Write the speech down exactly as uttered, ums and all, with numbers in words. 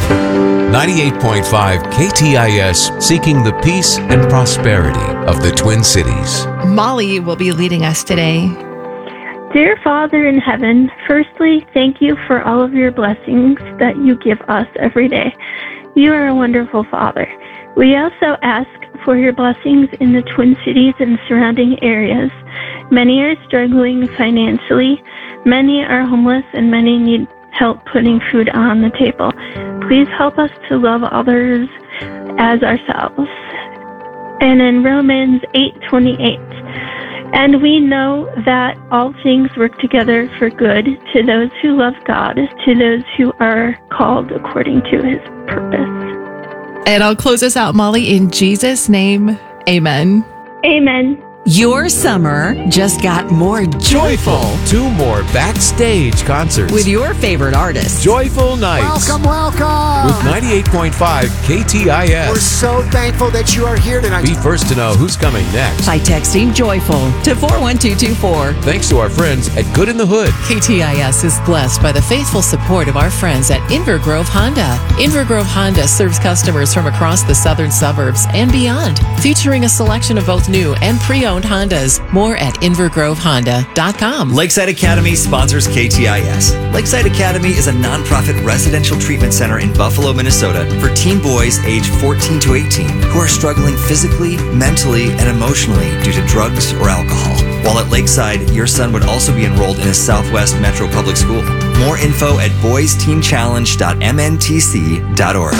ninety-eight point five K T I S, seeking the peace and prosperity of the Twin Cities. Molly will be leading us today. Dear Father in heaven, firstly, thank you for all of your blessings that you give us every day. You are a wonderful Father. We also ask for your blessings in the Twin Cities and surrounding areas. Many are struggling financially, many are homeless, and many need help putting food on the table. Please help us to love others as ourselves. And in Romans eight twenty-eight, and we know that all things work together for good to those who love God, to those who are called according to his purpose. And I'll close us out, Molly, in Jesus' name. Amen. Amen. Your summer just got more joyful. Two more backstage concerts With your favorite artists. Joyful Nights Welcome, welcome. with ninety-eight point five K T I We're S. so thankful that you are here tonight. Be first to know who's coming next. By texting joyful to four one two two four. Thanks to our friends at Good in the Hood. K T I S is blessed by the faithful support of our friends at Invergrove Honda. Invergrove Honda serves customers from across the southern suburbs and beyond, featuring a selection of both new and pre-owned Hondas. More at invergrove honda dot com. Lakeside Academy sponsors K T I S. Lakeside Academy is a nonprofit residential treatment center in Buffalo, Minnesota for teen boys aged fourteen to eighteen who are struggling physically, mentally, and emotionally due to drugs or alcohol. While at Lakeside, your son would also be enrolled in a Southwest Metro Public School. More info at boys teen challenge dot m n t c dot org.